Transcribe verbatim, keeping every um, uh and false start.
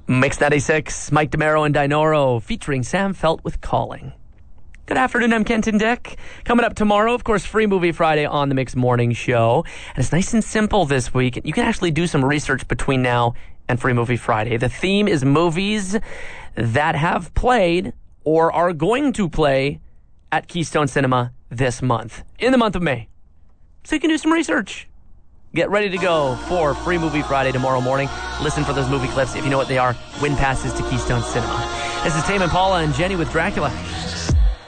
Mix ninety-six, Mike DeMero and Dinoro, featuring Sam Felt with Calling. Good afternoon, I'm Kenton Dick. Coming up tomorrow, of course, Free Movie Friday on the Mix Morning Show. And it's nice and simple this week. You can actually do some research between now and Free Movie Friday. The theme is movies that have played or are going to play at Keystone Cinema this month, in the month of May. So you can do some research. Get ready to go for Free Movie Friday tomorrow morning. Listen for those movie clips. If you know what they are, win passes to Keystone Cinema. This is Tame Impala and Jenny with Dracula.